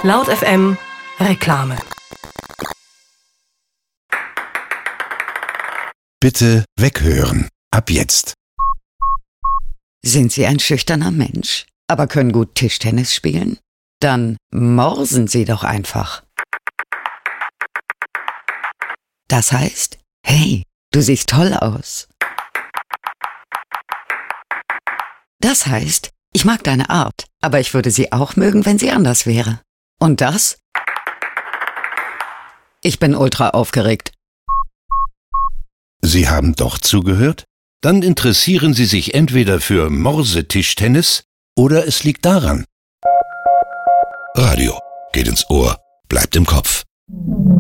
Laut FM Reklame. Bitte weghören. Ab jetzt. Sind Sie ein schüchterner Mensch, aber können gut Tischtennis spielen? Dann morsen Sie doch einfach. Das heißt, hey, du siehst toll aus. Das heißt, ich mag deine Art, aber ich würde sie auch mögen, wenn sie anders wäre. Und das? Ich bin ultra aufgeregt. Sie haben doch zugehört? Dann interessieren Sie sich entweder für Morsetischtennis oder es liegt daran. Radio geht ins Ohr, bleibt im Kopf.